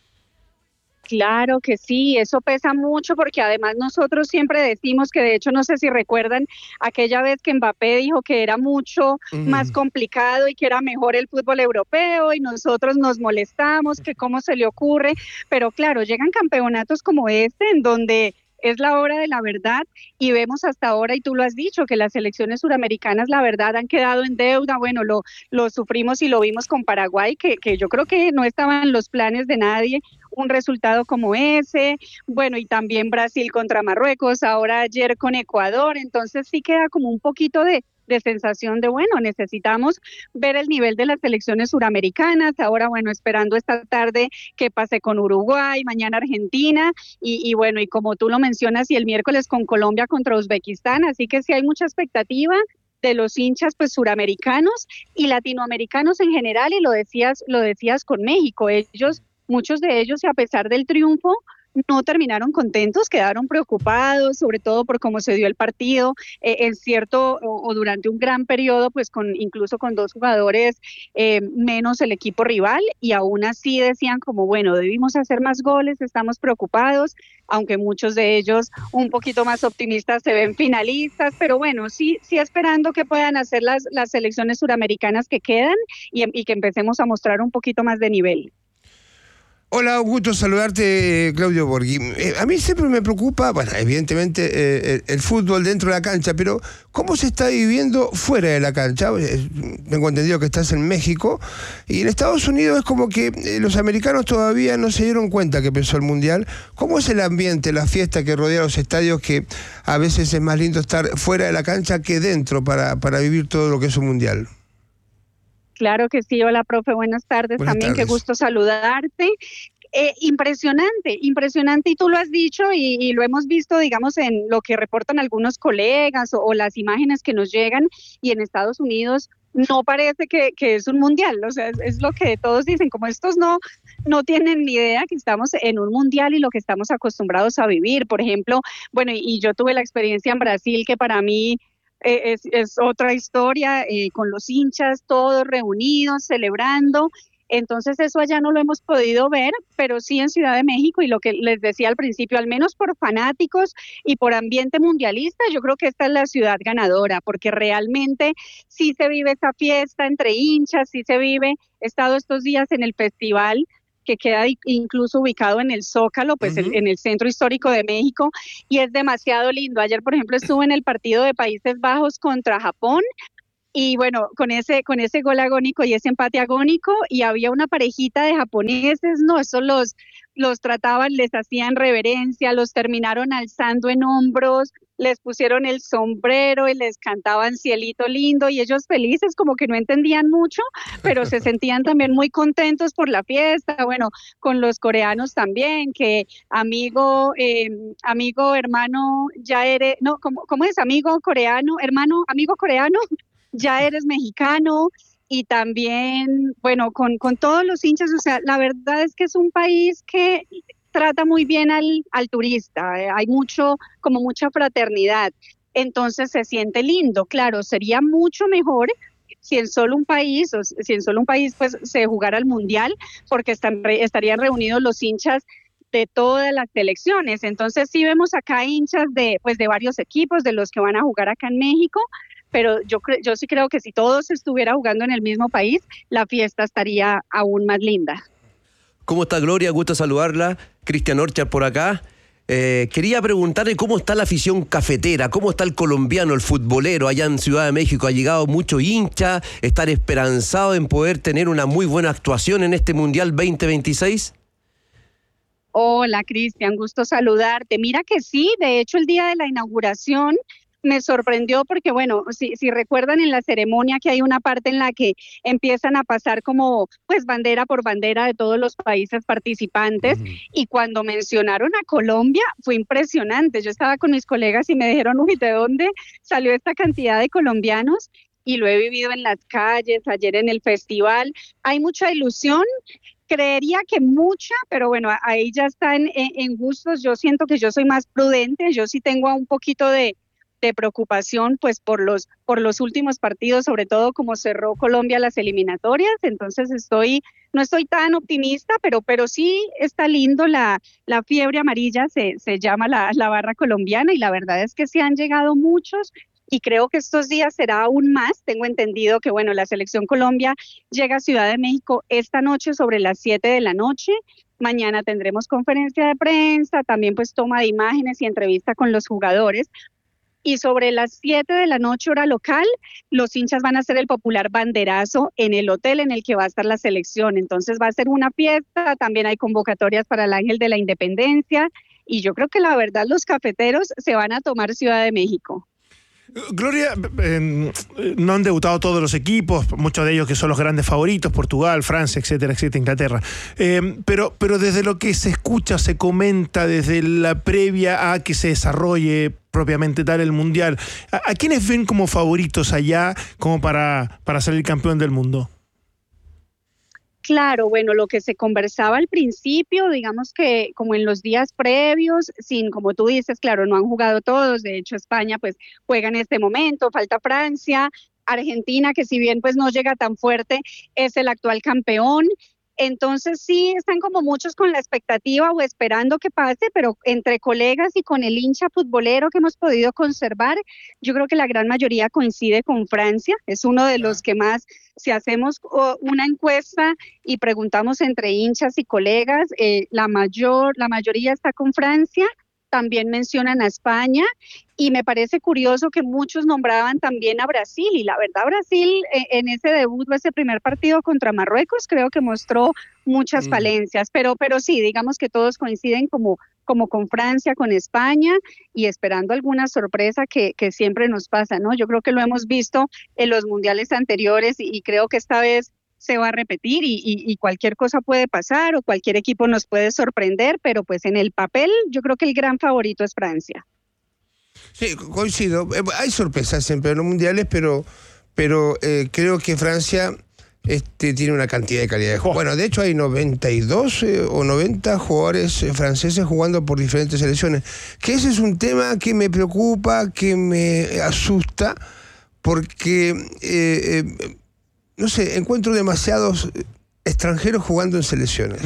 Speaker 14: Claro que sí, eso pesa mucho porque además nosotros siempre decimos que de hecho no sé si recuerdan aquella vez que Mbappé dijo que era mucho más complicado y que era mejor el fútbol europeo y nosotros nos molestamos, que cómo se le ocurre, pero claro, llegan campeonatos como este en donde es la hora de la verdad y vemos hasta ahora, y tú lo has dicho, que las selecciones suramericanas la verdad han quedado en deuda. Bueno, lo sufrimos y lo vimos con Paraguay, que yo creo que no estaba en los planes de nadie un resultado como ese, bueno, y también Brasil contra Marruecos, ahora ayer con Ecuador, entonces sí queda como un poquito de sensación de, bueno, necesitamos ver el nivel de las selecciones suramericanas, ahora, bueno, esperando esta tarde que pase con Uruguay, mañana Argentina, y bueno, y como tú lo mencionas, y el miércoles con Colombia contra Uzbekistán, así que sí hay mucha expectativa de los hinchas pues suramericanos y latinoamericanos en general, y lo decías con México, muchos de ellos, y a pesar del triunfo, no terminaron contentos, quedaron preocupados, sobre todo por cómo se dio el partido, es cierto, o durante un gran periodo, pues incluso con 2 jugadores menos el equipo rival, y aún así decían como, bueno, debimos hacer más goles, estamos preocupados, aunque muchos de ellos un poquito más optimistas se ven finalistas, pero bueno, sí esperando que puedan hacer las selecciones suramericanas que quedan y que empecemos a mostrar un poquito más de nivel.
Speaker 2: Hola, un gusto saludarte, Claudio Borghi. A mí siempre me preocupa, bueno, evidentemente el fútbol dentro de la cancha, pero ¿cómo se está viviendo fuera de la cancha? Tengo entendido que estás en México y en Estados Unidos es como que los americanos todavía no se dieron cuenta que empezó el Mundial. ¿Cómo es el ambiente, la fiesta que rodea los estadios, que a veces es más lindo estar fuera de la cancha que dentro para vivir todo lo que es un Mundial?
Speaker 14: Claro que sí, hola profe, buenas tardes, qué gusto saludarte. Impresionante, y tú lo has dicho y lo hemos visto, digamos, en lo que reportan algunos colegas o las imágenes que nos llegan, y en Estados Unidos no parece que es un mundial, o sea, es lo que todos dicen, como estos no tienen ni idea que estamos en un mundial y lo que estamos acostumbrados a vivir. Por ejemplo, bueno, y yo tuve la experiencia en Brasil, que para mí es otra historia, con los hinchas todos reunidos, celebrando. Entonces eso allá no lo hemos podido ver, pero sí en Ciudad de México, y lo que les decía al principio, al menos por fanáticos y por ambiente mundialista, yo creo que esta es la ciudad ganadora, porque realmente sí se vive esa fiesta entre hinchas, sí se vive. He estado estos días en el festival que queda incluso ubicado en el Zócalo, pues en el centro histórico de México, y es demasiado lindo. Ayer, por ejemplo, estuve en el partido de Países Bajos contra Japón, y bueno, con ese gol agónico y ese empate agónico, y había una parejita de japoneses, no, esos los trataban, les hacían reverencia, los terminaron alzando en hombros, les pusieron el sombrero y les cantaban Cielito Lindo y ellos felices, como que no entendían mucho, pero se sentían también muy contentos por la fiesta. Bueno, con los coreanos también, que amigo, hermano, ya eres, no, ¿cómo es? Amigo coreano, hermano, amigo coreano, ya eres mexicano. Y también, bueno, con todos los hinchas, o sea, la verdad es que es un país que trata muy bien al turista, hay mucha fraternidad, entonces se siente lindo. Claro, sería mucho mejor si en solo un país pues se jugara el Mundial, porque estarían reunidos los hinchas de todas las selecciones. Entonces sí vemos acá hinchas de varios equipos, de los que van a jugar acá en México, pero yo sí creo que si todos estuvieran jugando en el mismo país, la fiesta estaría aún más linda.
Speaker 3: ¿Cómo está Gloria? Gusto saludarla. Cristian Orchard por acá. Quería preguntarle cómo está la afición cafetera, cómo está el colombiano, el futbolero allá en Ciudad de México. Ha llegado mucho hincha, estar esperanzado en poder tener una muy buena actuación en este Mundial 2026.
Speaker 14: Hola Cristian, gusto saludarte. Mira que sí, de hecho el día de la inauguración me sorprendió porque, bueno, si recuerdan en la ceremonia que hay una parte en la que empiezan a pasar como pues bandera por bandera de todos los países participantes, y cuando mencionaron a Colombia fue impresionante. Yo estaba con mis colegas y me dijeron, uy, ¿de dónde salió esta cantidad de colombianos? Y lo he vivido en las calles, ayer en el festival. Hay mucha ilusión. Creería que mucha, pero bueno, ahí ya están en gustos. Yo siento que yo soy más prudente, yo sí tengo un poquito de preocupación pues por los últimos partidos, sobre todo como cerró Colombia las eliminatorias. Entonces no estoy tan optimista, pero sí está lindo la fiebre amarilla, se llama la barra colombiana, y la verdad es que sí han llegado muchos, y creo que estos días será aún más. Tengo entendido que, bueno, la Selección Colombia llega a Ciudad de México esta noche sobre las 7 de la noche. Mañana tendremos conferencia de prensa, también pues toma de imágenes y entrevista con los jugadores. Y sobre las 7 de la noche, hora local, los hinchas van a hacer el popular banderazo en el hotel en el que va a estar la selección. Entonces va a ser una fiesta, también hay convocatorias para el Ángel de la Independencia, y yo creo que la verdad los cafeteros se van a tomar Ciudad de México.
Speaker 1: Gloria, no han debutado todos los equipos, muchos de ellos que son los grandes favoritos, Portugal, Francia, etcétera, Inglaterra. Pero desde lo que se escucha, se comenta, desde la previa a que se desarrolle propiamente tal el Mundial, ¿a quiénes ven como favoritos allá como para salir campeón del mundo?
Speaker 14: Claro, bueno, lo que se conversaba al principio, digamos que como en los días previos, como tú dices, claro, no han jugado todos. De hecho España pues juega en este momento, falta Francia, Argentina, que si bien pues no llega tan fuerte, es el actual campeón. Entonces sí están como muchos con la expectativa o esperando que pase, pero entre colegas y con el hincha futbolero que hemos podido conservar, yo creo que la gran mayoría coincide con Francia. Es uno de los que más, si hacemos una encuesta y preguntamos entre hinchas y colegas, la mayoría está con Francia. También mencionan a España, y me parece curioso que muchos nombraban también a Brasil, y la verdad Brasil en ese debut o ese primer partido contra Marruecos creo que mostró muchas falencias, pero sí, digamos que todos coinciden como con Francia, con España, y esperando alguna sorpresa que siempre nos pasa, ¿no? Yo creo que lo hemos visto en los mundiales anteriores, y creo que esta vez se va a repetir, y cualquier cosa puede pasar o cualquier equipo nos puede sorprender, pero pues en el papel yo creo que el gran favorito es Francia.
Speaker 2: Sí, coincido. Hay sorpresas siempre en los mundiales, pero creo que Francia tiene una cantidad de calidad de jugadores. Bueno, de hecho hay 92 o 90 jugadores franceses jugando por diferentes selecciones, que ese es un tema que me preocupa, que me asusta, porque no sé, encuentro demasiados extranjeros jugando en selecciones.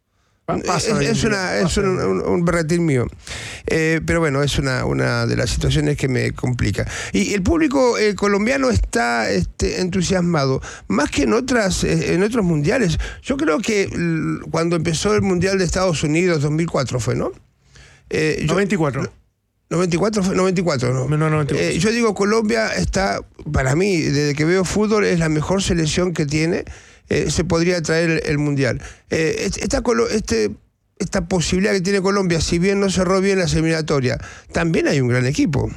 Speaker 2: Es un berretín mío. Pero bueno, es una de las situaciones que me complica. Y el público colombiano está entusiasmado, más que en otros mundiales. Yo creo que cuando empezó el Mundial de Estados Unidos, 2004 fue, ¿no?
Speaker 1: 94.
Speaker 2: 94, ¿no?
Speaker 1: No, 94.
Speaker 2: Yo digo, Colombia está, para mí, desde que veo fútbol, es la mejor selección que tiene. Se podría traer el Mundial. esta posibilidad que tiene Colombia, si bien no cerró bien la eliminatoria, también hay un gran equipo.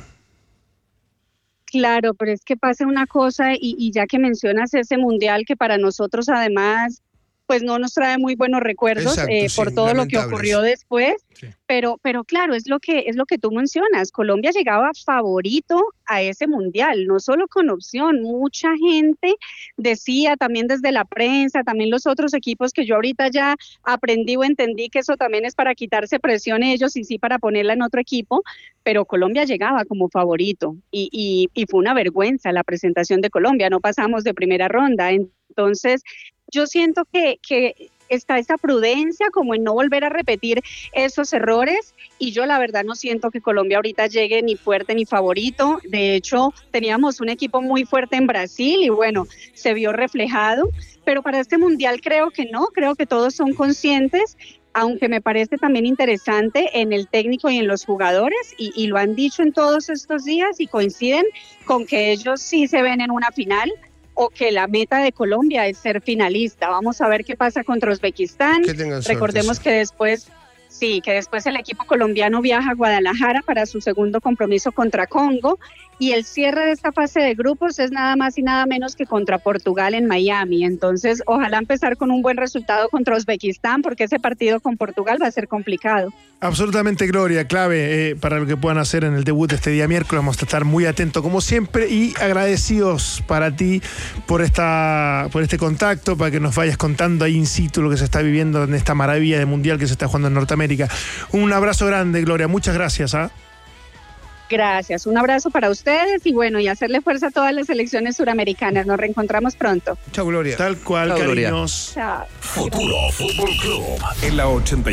Speaker 14: Claro, pero es que pasa una cosa, y ya que mencionas ese mundial que para nosotros además pues no nos trae muy buenos recuerdos. Exacto, por todo lo que ocurrió después, sí. pero claro, es lo que tú mencionas. Colombia llegaba favorito a ese mundial, no solo con opción. Mucha gente decía, también desde la prensa, también los otros equipos, que yo ahorita ya aprendí o entendí que eso también es para quitarse presión ellos y sí para ponerla en otro equipo, pero Colombia llegaba como favorito y fue una vergüenza la presentación de Colombia, no pasamos de primera ronda. Entonces yo siento que está esa prudencia como en no volver a repetir esos errores, y yo la verdad no siento que Colombia ahorita llegue ni fuerte ni favorito. De hecho, teníamos un equipo muy fuerte en Brasil y bueno, se vio reflejado, pero para este mundial creo que no, creo que todos son conscientes, aunque me parece también interesante en el técnico y en los jugadores, y lo han dicho en todos estos días y coinciden con que ellos sí se ven en una final, o que la meta de Colombia es ser finalista. Vamos a ver qué pasa contra Uzbekistán. Recordemos que después el equipo colombiano viaja a Guadalajara para su segundo compromiso contra Congo, y el cierre de esta fase de grupos es nada más y nada menos que contra Portugal en Miami. Entonces, ojalá empezar con un buen resultado contra Uzbekistán, porque ese partido con Portugal va a ser complicado.
Speaker 1: Absolutamente, Gloria, clave para lo que puedan hacer en el debut de este día miércoles. Vamos a estar muy atentos como siempre y agradecidos para ti por este contacto, para que nos vayas contando ahí in situ lo que se está viviendo en esta maravilla de mundial que se está jugando en Norteamérica. Un abrazo grande, Gloria, muchas gracias.
Speaker 14: Gracias, un abrazo para ustedes y bueno, y hacerle fuerza a todas las selecciones suramericanas. Nos reencontramos pronto.
Speaker 2: Chao, Gloria.
Speaker 1: Tal cual,
Speaker 3: chao,
Speaker 1: cariños.
Speaker 14: Chao.
Speaker 12: Futuro Fútbol Club en la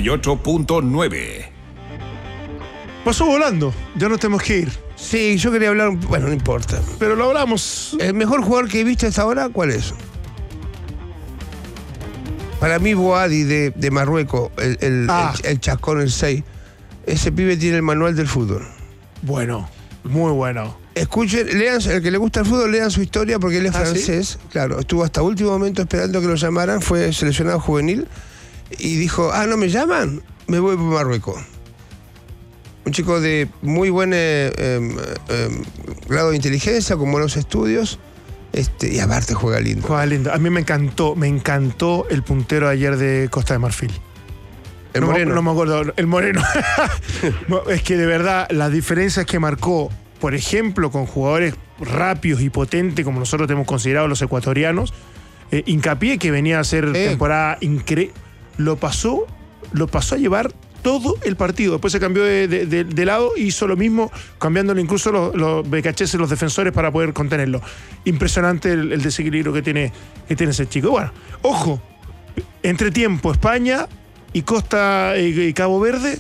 Speaker 12: 88.9.
Speaker 1: Pasó volando, ya nos tenemos que ir.
Speaker 2: Sí, yo quería hablar, bueno, no importa.
Speaker 1: Pero lo hablamos.
Speaker 2: ¿El mejor jugador que he visto hasta ahora cuál es? Para mí, Boadi de Marruecos, el chascón, el 6. Ese pibe tiene el manual del fútbol.
Speaker 1: Bueno, muy bueno.
Speaker 2: Escuchen, lean, el que le gusta el fútbol, lean su historia, porque él es francés. ¿Sí? Claro, estuvo hasta último momento esperando que lo llamaran, fue seleccionado juvenil y dijo, ¿no me llaman? Me voy por Marruecos. Un chico de muy buen grado de inteligencia, con buenos estudios, y aparte juega lindo.
Speaker 1: Juega lindo. A mí me encantó el puntero ayer de Costa de Marfil.
Speaker 2: El Moreno.
Speaker 1: No me acuerdo, el Moreno. Es que de verdad, las diferencias que marcó, por ejemplo, con jugadores rápidos y potentes, como nosotros tenemos considerado los ecuatorianos, Hincapié, que venía a hacer temporada increíble, lo pasó a llevar todo el partido. Después se cambió de lado y hizo lo mismo, cambiándole incluso los BKHs, los defensores, para poder contenerlo. Impresionante el desequilibrio que tiene ese chico. Bueno, ojo, entretiempo, España y Costa y Cabo Verde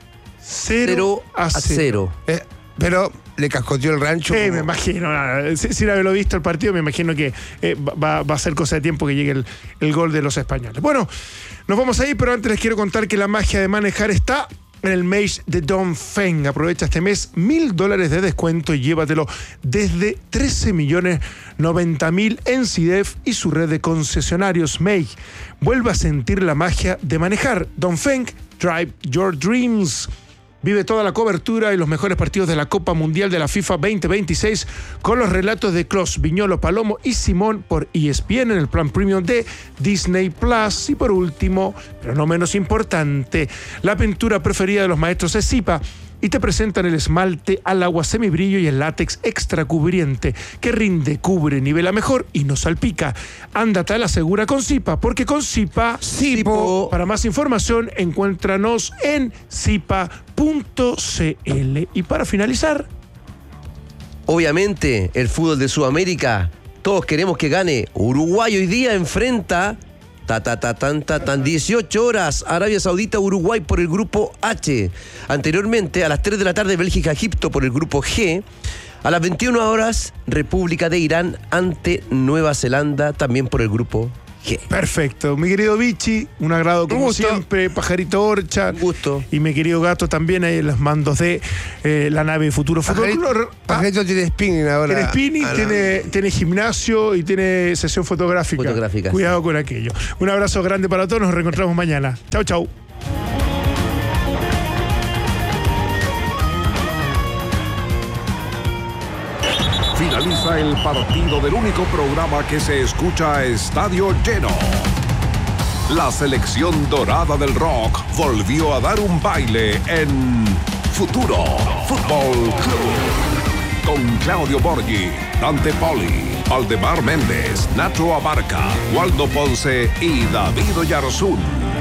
Speaker 1: 0-0.
Speaker 2: Pero le cascoteó el rancho.
Speaker 1: Me imagino, sin haberlo visto el partido, me imagino que va a ser cosa de tiempo que llegue el gol de los españoles. Bueno, nos vamos a ir, pero antes les quiero contar que la magia de manejar está en el Mage de Dongfeng. Aprovecha este mes $1,000 de descuento y llévatelo desde 13.090.000 en CIDEF y su red de concesionarios. Mage, vuelve a sentir la magia de manejar. Dongfeng, drive your dreams. Vive toda la cobertura y los mejores partidos de la Copa Mundial de la FIFA 2026 con los relatos de Klos, Viñolo, Palomo y Simón por ESPN en el plan premium de Disney Plus. Y por último, pero no menos importante, la pintura preferida de los maestros es Zipa, y te presentan el esmalte al agua semibrillo y el látex extra cubriente que rinde, cubre, nivela mejor y no salpica. Ándate a la segura con Zipa, porque con Zipa, para más información, encuéntranos en zipa.cl. Y para finalizar,
Speaker 3: obviamente, el fútbol de Sudamérica, todos queremos que gane. Uruguay hoy día enfrenta 18 horas, Arabia Saudita, Uruguay por el grupo H. Anteriormente, a las 3 de la tarde, Bélgica, Egipto por el grupo G. A las 21 horas, República de Irán ante Nueva Zelanda, también por el grupo G.
Speaker 1: Perfecto. Mi querido Vichy, un agrado como siempre. Pajarito Orcha.
Speaker 3: Un gusto.
Speaker 1: Y mi querido Gato también ahí en los mandos de la nave Futuro Fútbol.
Speaker 2: Pajarito tiene spinning ahora.
Speaker 1: Tiene spinning, tiene gimnasio y tiene sesión fotográfica. Cuidado con aquello. Un abrazo grande para todos. Nos reencontramos mañana. Chau, chau.
Speaker 12: Finaliza el partido del único programa que se escucha a estadio lleno. La selección dorada del rock volvió a dar un baile en Futuro Fútbol Club. Con Claudio Borghi, Dante Poli, Valdemar Méndez, Nacho Abarca, Waldo Ponce y David Oyarzún.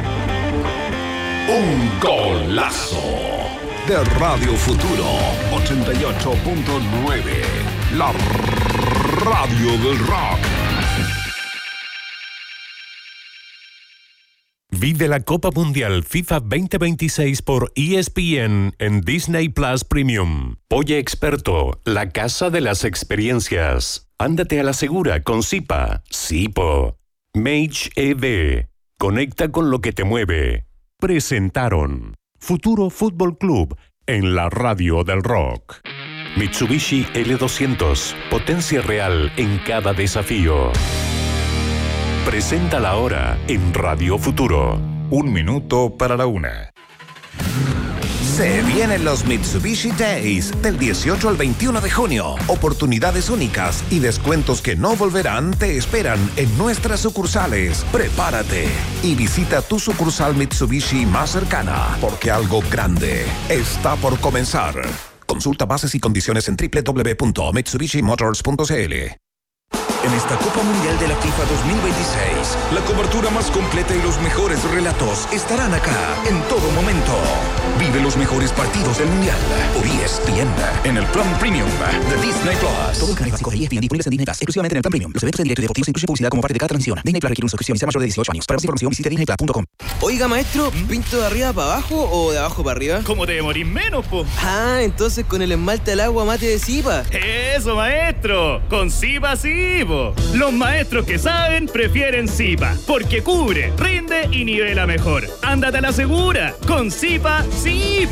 Speaker 12: Un golazo de Radio Futuro 88.9, la radio del rock.
Speaker 5: Vive la Copa Mundial FIFA 2026 por ESPN en Disney Plus Premium. Oye Experto, la casa de las experiencias. Ándate a la segura con Zipa, Zipo. Mage EV, conecta con lo que te mueve. Presentaron Futuro Fútbol Club en la radio del rock. Mitsubishi L200, potencia real en cada desafío. Presenta la hora en Radio Futuro.
Speaker 7: 1 minuto para la 1. Se vienen los Mitsubishi Days del 18 al 21 de junio. Oportunidades únicas y descuentos que no volverán te esperan en nuestras sucursales. Prepárate y visita tu sucursal Mitsubishi más cercana, porque algo grande está por comenzar. Consulta bases y condiciones en www.mitsubishimotors.cl.
Speaker 15: En esta Copa Mundial de la FIFA 2026, la cobertura más completa y los mejores relatos estarán acá en todo momento. Vive los mejores partidos del Mundial por ESPN en el plan premium de Disney Plus.
Speaker 8: Todo el canal básico de ESPN disponibles en Disney Plus, exclusivamente en el plan premium. Los eventos en directo y deportivos incluyen publicidad como parte de cada transmisión. Disney Plus requiere una suscripción y sea mayor de 18 años. Para más información visite disneyplus.com.
Speaker 9: Oiga, maestro, ¿pinto de arriba para abajo o de abajo para arriba?
Speaker 16: ¿Cómo te demorís menos, po?
Speaker 9: Ah, entonces con el esmalte al agua mate de Zipa.
Speaker 16: Eso, maestro, con Zipa sí. Los maestros que saben prefieren Zipa, porque cubre, rinde y nivela mejor. Ándate a la segura, con Zipa sí.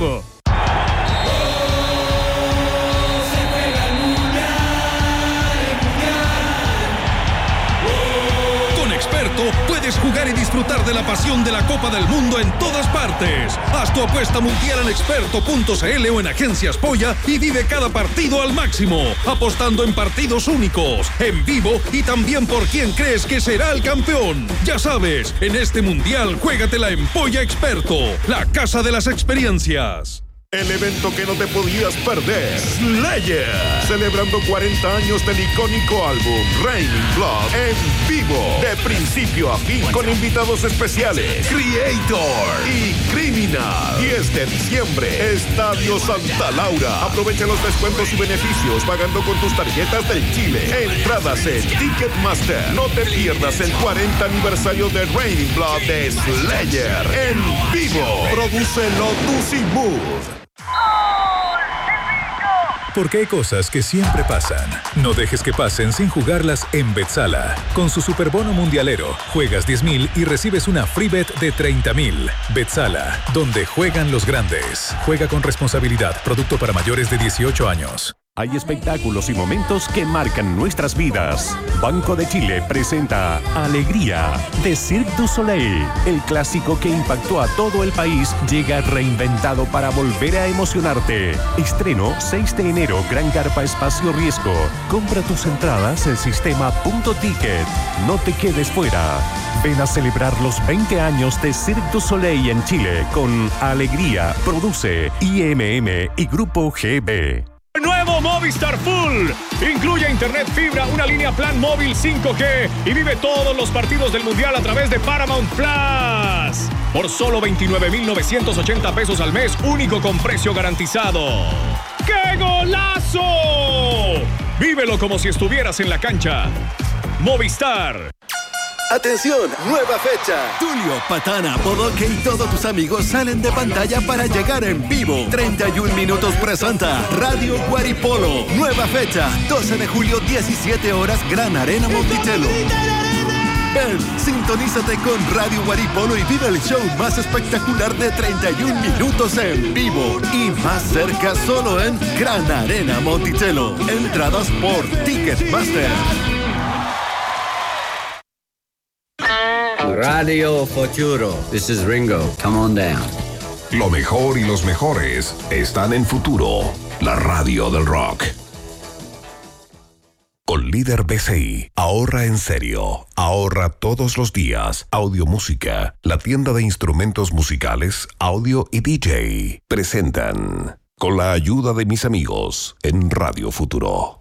Speaker 17: Con Experto puedes jugar y disfrutar de la pasión de la Copa del Mundo en todas partes. Haz tu apuesta mundial en experto.cl o en Agencias Polla y vive cada partido al máximo, apostando en partidos únicos, en vivo y también por quién crees que será el campeón. Ya sabes, en este mundial juégatela en Polla Experto, la casa de las experiencias.
Speaker 12: El evento que no te podías perder, Slayer, celebrando 40 años del icónico álbum Raining Blood en vivo, de principio a fin, con invitados especiales, Creator y Criminal. 10 de diciembre, Estadio Santa Laura. Aprovecha los descuentos y beneficios pagando con tus tarjetas del Chile. Entradas en Ticketmaster. No te pierdas el 40 aniversario de Raining Blood de Slayer en vivo. Produce Lotus y Mood.
Speaker 18: Porque hay cosas que siempre pasan. No dejes que pasen sin jugarlas en Betsala. Con su superbono mundialero, juegas 10,000 y recibes una free bet de 30,000. Betsala, donde juegan los grandes. Juega con responsabilidad. Producto para mayores de 18 años.
Speaker 5: Hay espectáculos y momentos que marcan nuestras vidas. Banco de Chile presenta Alegría de Cirque du Soleil. El clásico que impactó a todo el país llega reinventado para volver a emocionarte. Estreno 6 de enero, Gran Carpa Espacio Riesgo. Compra tus entradas en sistema.ticket. No te quedes fuera. Ven a celebrar los 20 años de Cirque du Soleil en Chile con Alegría. Produce IMM y Grupo GB.
Speaker 10: Nuevo Movistar Full. Incluye internet fibra, una línea plan móvil 5G y vive todos los partidos del Mundial a través de Paramount Plus. Por solo 29,980 pesos al mes, único con precio garantizado. ¡Qué golazo! Vívelo como si estuvieras en la cancha. Movistar.
Speaker 19: ¡Atención! ¡Nueva fecha! Tulio, Patana, Bodoque y todos tus amigos salen de pantalla para llegar en vivo. 31 minutos presenta Radio Guaripolo. Nueva fecha, 12 de julio, 17 horas, Gran Arena Monticello. Ven, sintonízate con Radio Guaripolo y vive el show más espectacular de 31 minutos en vivo. Y más cerca solo en Gran Arena Monticello. Entradas por Ticketmaster.
Speaker 20: Radio Futuro. This is Ringo. Come on down.
Speaker 12: Lo mejor y los mejores están en Futuro, la radio del rock.
Speaker 4: Líder BCI. Ahorra en serio. Ahorra todos los días. Audio Música. La tienda de instrumentos musicales, audio y DJ. Presentan Con la ayuda de mis amigos en Radio Futuro.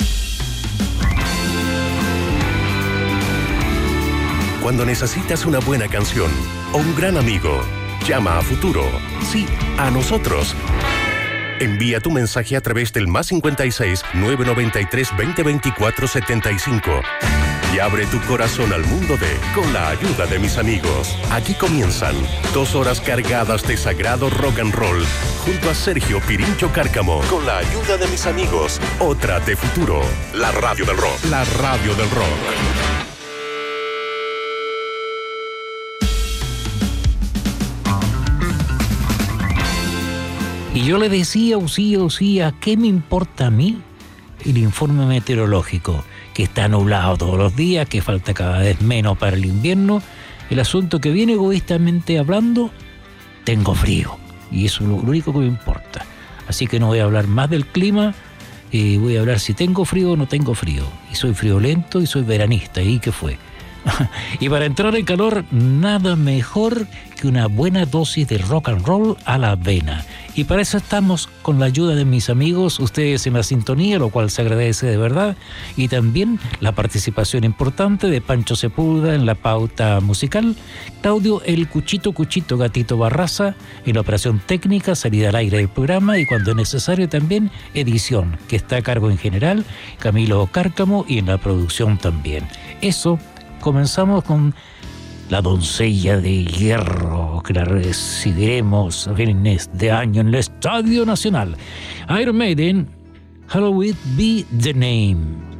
Speaker 5: Cuando necesitas una buena canción o un gran amigo, llama a Futuro. Sí, a nosotros. Envía tu mensaje a través del +56 993 2024 75 y abre tu corazón al mundo de Con la ayuda de mis amigos. Aquí comienzan 2 horas cargadas de sagrado rock and roll junto a Sergio Pirincho Cárcamo. Con la ayuda de mis amigos, otra de Futuro, la radio del rock. La radio del rock.
Speaker 21: Y yo le decía, Usía, ¿qué me importa a mí el informe meteorológico? Que está nublado todos los días, que falta cada vez menos para el invierno. El asunto que viene egoístamente hablando, tengo frío. Y eso es lo único que me importa. Así que no voy a hablar más del clima, voy a hablar si tengo frío o no tengo frío. Y soy friolento y soy veranista. ¿Y qué fue? Y para entrar en calor, nada mejor que una buena dosis de rock and roll a la avena. Y para eso estamos con la ayuda de mis amigos, ustedes en la sintonía, lo cual se agradece de verdad. Y también la participación importante de Pancho Sepúlveda en la pauta musical, Claudio El Cuchito Gatito Barraza en la operación técnica, salida al aire del programa y cuando es necesario también edición, que está a cargo en general Camilo Cárcamo y en la producción también. Eso. Comenzamos con La Doncella de Hierro, que la recibiremos a fines de año en el Estadio Nacional. Iron Maiden, Halloween Be the Name.